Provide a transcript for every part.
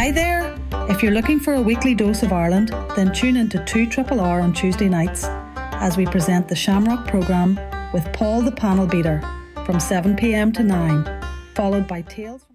Hi there! If you're looking for a weekly dose of Ireland, then tune into 2RRR on Tuesday nights as we present the Shamrock programme with Paul the Panel Beater from 7 p.m. to 9, followed by Tales.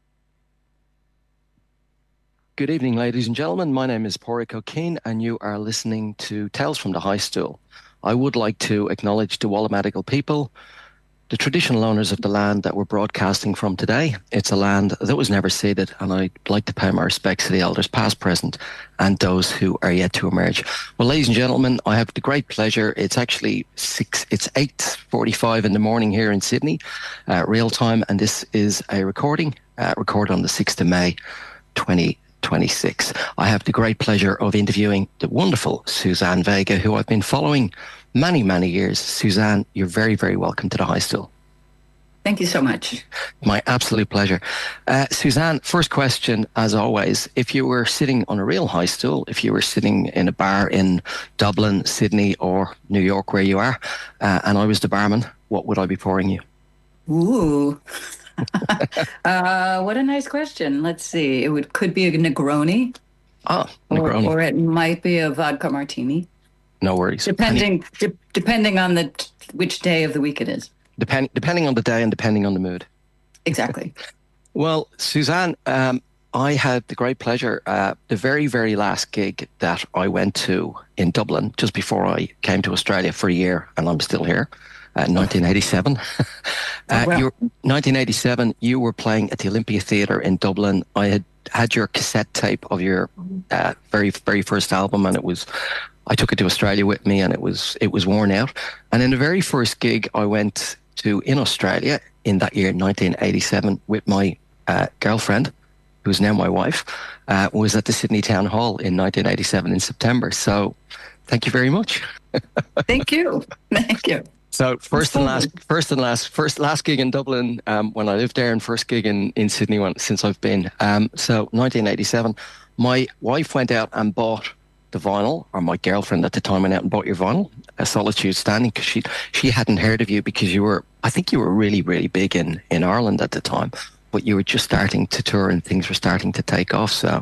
Good evening, ladies and gentlemen. My name is Pádraig O'Keefe, and you are listening to Tales from the High Stool. I would like to acknowledge the Wallamadigal people, the traditional owners of the land that we're broadcasting from today. It's a land that was never ceded, and I'd like to pay my respects to the elders past, present, and those who are yet to emerge. Well, ladies and gentlemen, I have the great pleasure. It's actually 8:45 in the morning here in Sydney, real time, and this is a recorded on the 6th of May, 2026. I have the great pleasure of interviewing the wonderful Suzanne Vega, who I've been following many, many years. Suzanne, you're very, very welcome to the High Stool. Thank you so much. My absolute pleasure. Suzanne, first question, as always, if you were sitting on a real high stool, if you were sitting in a bar in Dublin, Sydney, or New York, where you are, and I was the barman, what would I be pouring you? Ooh. What a nice question. Let's see. Could be a Negroni. Oh, Negroni. Or it might be a vodka martini. No worries. Depending on which day of the week it is. Depending on the day and depending on the mood. Exactly. Well, Suzanne, I had the great pleasure, the very, very last gig that I went to in Dublin, just before I came to Australia for a year, and I'm still here, 1987. 1987, you were playing at the Olympia Theatre in Dublin. I had your cassette tape of your very, very first album, and I took it to Australia with me, and it was worn out. And in the very first gig I went to in Australia in that year, 1987, with my girlfriend, who's now my wife, was at the Sydney Town Hall in 1987 in September. So thank you very much. Thank you. Thank you. So first last gig in Dublin when I lived there, and first gig in Sydney since I've been. So 1987, my wife went out and bought the vinyl, or my girlfriend at the time went out and bought your vinyl, A Solitude Standing, because she hadn't heard of you, because I think you were really, really big in Ireland at the time, but you were just starting to tour and things were starting to take off. So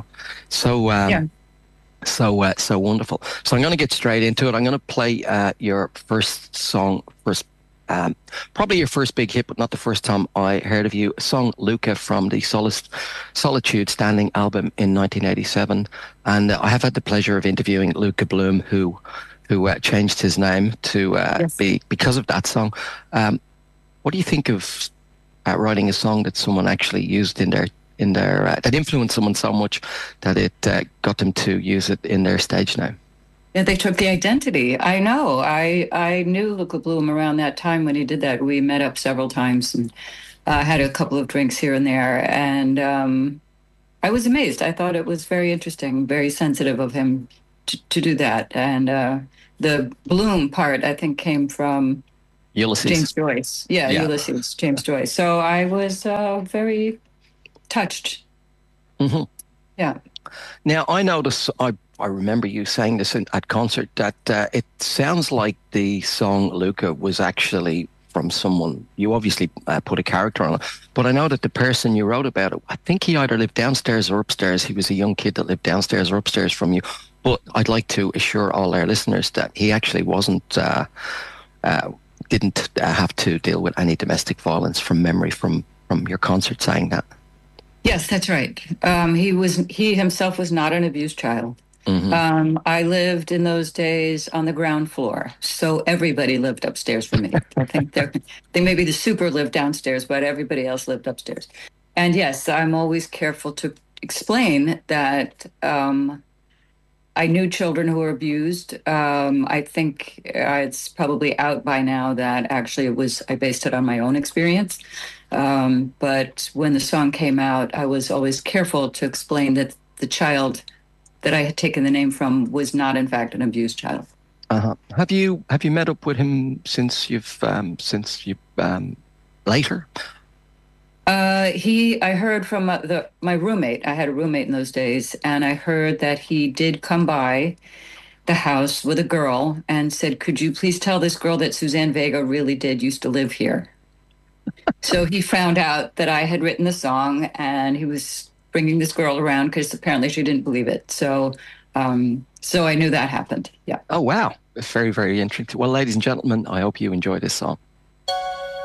wonderful. So I'm going to get straight into it. I'm going to play your first song, probably your first big hit, but not the first time I heard of you. A song, Luca, from the Solitude Standing album in 1987. And I have had the pleasure of interviewing Luca Bloom, who changed his name to be because of that song. What do you think of writing a song that someone actually used in their that influenced someone so much that it got them to use it in their stage name? Yeah, they took the identity. I know. I knew Luca Bloom around that time when he did that. We met up several times and had a couple of drinks here and there. And I was amazed. I thought it was very interesting, very sensitive of him to do that. And the Bloom part, I think, came from Ulysses. James Joyce. Yeah, Ulysses, James Joyce. So I was very touched. Mm-hmm. Yeah. Now, I noticed, I remember you saying this at concert, that it sounds like the song Luca was actually from someone. You obviously put a character on it, but I know that the person you wrote about it, I think he either lived downstairs or upstairs. He was a young kid that lived downstairs or upstairs from you. But I'd like to assure all our listeners that he actually didn't have to deal with any domestic violence from memory from your concert saying that. Yes, that's right. He himself was not an abused child. Mm-hmm. I lived in those days on the ground floor, so everybody lived upstairs from me. I think they maybe the super lived downstairs, but everybody else lived upstairs. And yes, I'm always careful to explain that I knew children who were abused. I think it's probably out by now that actually I based it on my own experience. But when the song came out, I was always careful to explain that the child that I had taken the name from was not, in fact, an abused child. Uh-huh. Have you met up with him since later? I heard from my roommate. I had a roommate in those days, and I heard that he did come by the house with a girl and said, "Could you please tell this girl that Suzanne Vega really used to live here?" So he found out that I had written the song, and he was bringing this girl around because apparently she didn't believe it. So I knew that happened. Yeah. Oh, wow. Very, very interesting. Well, ladies and gentlemen, I hope you enjoy this song.